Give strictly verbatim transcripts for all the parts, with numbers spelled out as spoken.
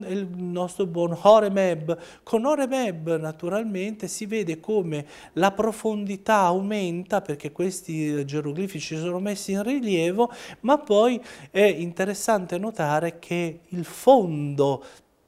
il nostro buon Horemheb. Con Horemheb naturalmente si vede come la profondità aumenta perché questi geroglifici sono messi in rilievo, ma poi è interessante notare che il fondo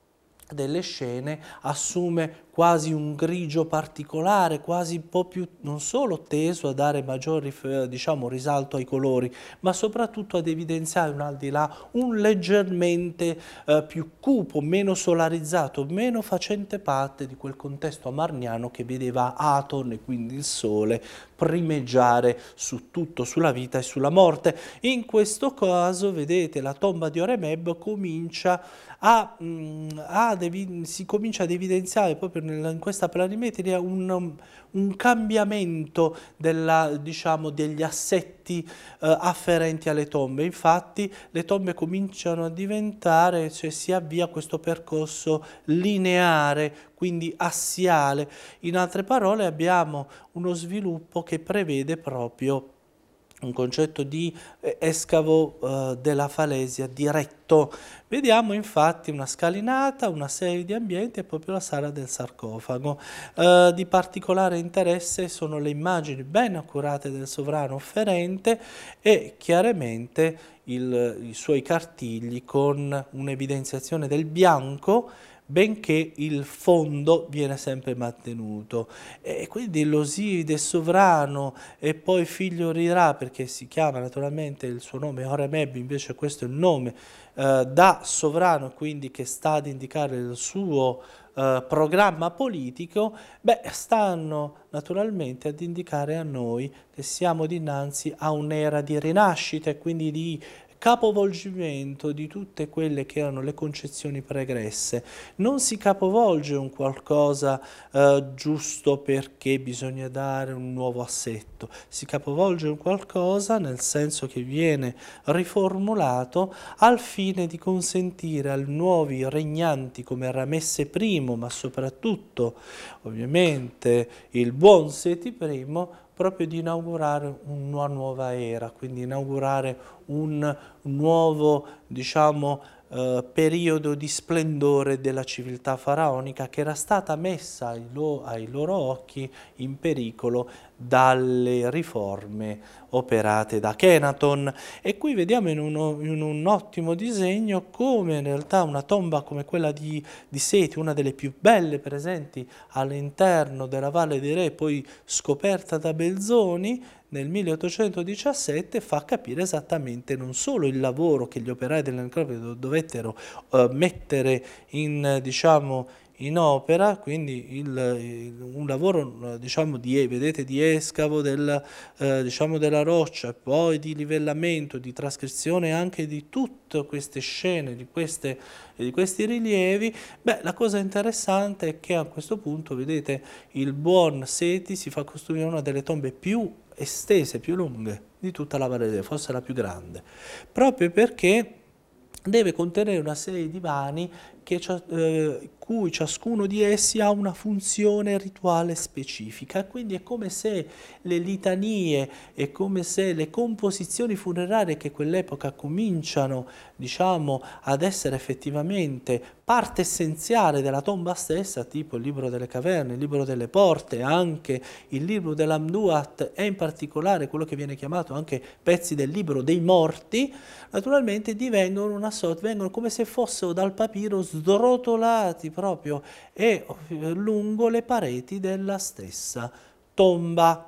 delle scene assume quasi un grigio particolare, quasi un po' più non solo teso a dare maggior diciamo, risalto ai colori, ma soprattutto ad evidenziare un al di là un leggermente eh, più cupo, meno solarizzato, meno facente parte di quel contesto amarniano che vedeva Aton e quindi il sole primeggiare su tutto, sulla vita e sulla morte. In questo caso, vedete, la tomba di Horemheb comincia a, mh, ad si comincia ad evidenziare proprio nella, in questa planimetria un, un cambiamento della, diciamo, degli assetti eh, afferenti alle tombe. Infatti le tombe cominciano a diventare, cioè si avvia questo percorso lineare, quindi assiale. In altre parole abbiamo uno sviluppo che prevede proprio un concetto di eh, escavo eh, della falesia diretto. Vediamo infatti una scalinata, una serie di ambienti e proprio la sala del sarcofago. Eh, di particolare interesse sono le immagini ben accurate del sovrano offerente e chiaramente il, i suoi cartigli con un'evidenziazione del bianco, benché il fondo viene sempre mantenuto. E quindi l'Osiride sovrano e poi figlio Rirà, perché si chiama naturalmente il suo nome Horemheb, invece questo è il nome eh, da sovrano, quindi che sta ad indicare il suo eh, programma politico, beh, stanno naturalmente ad indicare a noi che siamo dinanzi a un'era di rinascita e quindi di capovolgimento di tutte quelle che erano le concezioni pregresse. Non si capovolge un qualcosa eh, giusto perché bisogna dare un nuovo assetto, si capovolge un qualcosa nel senso che viene riformulato al fine di consentire ai nuovi regnanti come Ramesse primo, ma soprattutto ovviamente il buon Seti primo, proprio di inaugurare una nuova era, quindi inaugurare un nuovo, diciamo, eh, periodo di splendore della civiltà faraonica che era stata messa ai, lo, ai loro occhi in pericolo dalle riforme operate da Kenaton. E qui vediamo in, uno, in un ottimo disegno come in realtà una tomba come quella di, di Seti, una delle più belle presenti all'interno della Valle dei Re, poi scoperta da Belzoni nel milleottocentodiciassette, fa capire esattamente non solo il lavoro che gli operai della necropoli dovettero eh, mettere in, diciamo, in opera, quindi il, il, un lavoro diciamo di, vedete, di escavo del, eh, diciamo della roccia, poi di livellamento, di trascrizione anche di tutte queste scene, di, queste, di questi rilievi. Beh, la cosa interessante è che a questo punto, vedete, il buon Seti si fa costruire una delle tombe più estese, più lunghe di tutta la Valle del, forse la più grande, proprio perché deve contenere una serie di vani che, eh, cui ciascuno di essi ha una funzione rituale specifica, quindi è come se le litanie, è come se le composizioni funerarie che quell'epoca cominciano, diciamo, ad essere effettivamente parte essenziale della tomba stessa, tipo il libro delle caverne, il libro delle porte, anche il libro dell'Amduat e in particolare quello che viene chiamato anche pezzi del libro dei morti, naturalmente divengono una sorta, vengono come se fossero dal papiro srotolati proprio e lungo le pareti della stessa tomba.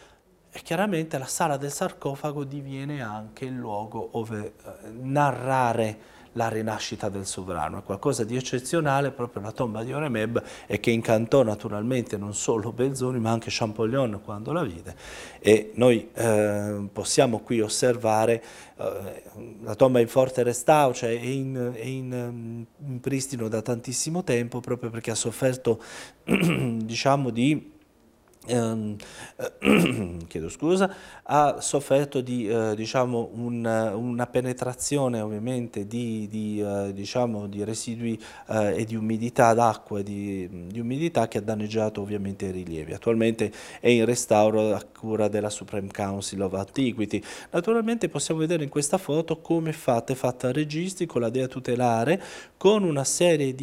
E chiaramente la sala del sarcofago diviene anche il luogo dove eh, narrare la rinascita del sovrano. È qualcosa di eccezionale proprio la tomba di Horemheb e che incantò naturalmente non solo Belzoni ma anche Champollion quando la vide. E noi eh, possiamo qui osservare eh, la tomba in forte restauro, cioè è in, è in, in pristino da tantissimo tempo proprio perché ha sofferto diciamo di ehm, chiedo scusa, ha sofferto di, eh, diciamo, un- una penetrazione ovviamente di, di, eh, diciamo, di residui eh, e di umidità d'acqua e di, di umidità che ha danneggiato ovviamente i rilievi. Attualmente è in restauro a cura della Supreme Council of Antiquity. Naturalmente possiamo vedere in questa foto come è fatta, è fatta a registri con la dea tutelare, con una serie di